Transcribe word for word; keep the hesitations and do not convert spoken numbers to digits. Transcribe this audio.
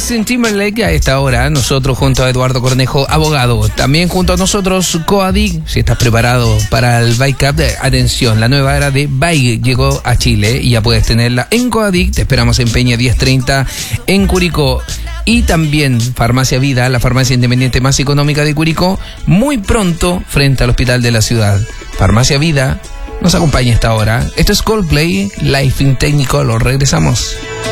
Justin Timberlake a esta hora, nosotros junto a Eduardo Cornejo, abogado. También junto a nosotros, Coadic. Si estás preparado para el Bike Cup, atención, la nueva era de Bike llegó a Chile y ya puedes tenerla en Coadic. Te esperamos en Peña diez treinta en Curicó. Y también Farmacia Vida, la farmacia independiente más económica de Curicó, muy pronto frente al hospital de la ciudad. Farmacia Vida nos acompaña a esta hora. Esto es Coldplay, Life in Technicolor. Regresamos.